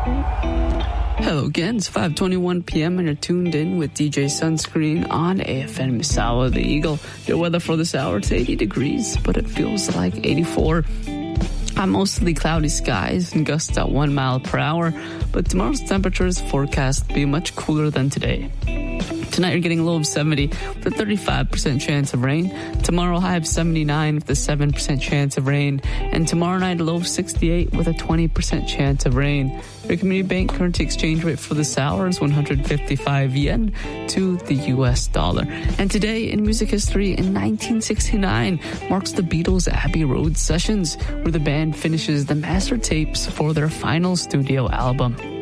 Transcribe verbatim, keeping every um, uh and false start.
Hello again, it's five twenty-one p.m. and you're tuned in with D J Sunscreen on A F M Misawa The Eagle. Your weather for this hour, it's eighty degrees, but it feels like eighty-four. Uh, mostly cloudy skies and gusts at one mile per hour, but tomorrow's temperature is forecast to be much cooler than today. Tonight you're getting a low of seventy with a thirty-five percent chance of rain. Tomorrow high of seventy-nine with a seven percent chance of rain. And tomorrow night a low of sixty-eight with a twenty percent chance of rain. Your community bank currency exchange rate for this hour is one hundred fifty-five yen to the U S dollar. And today in music history, in nineteen sixty-nine, marks the Beatles' Abbey Road sessions, where the band finishes the master tapes for their final studio album.